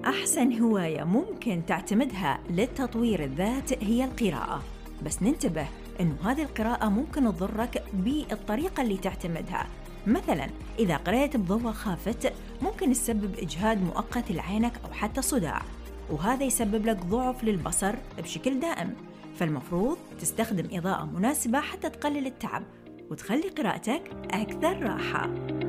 أحسن هواية ممكن تعتمدها للتطوير الذات هي القراءة، بس ننتبه إنه هذه القراءة ممكن تضرك بالطريقة اللي تعتمدها. مثلاً إذا قرأت بضوء خافت ممكن تسبب إجهاد مؤقت لعينك أو حتى صداع، وهذا يسبب لك ضعف للبصر بشكل دائم. فالمفروض تستخدم إضاءة مناسبة حتى تقلل التعب وتخلي قراءتك أكثر راحة.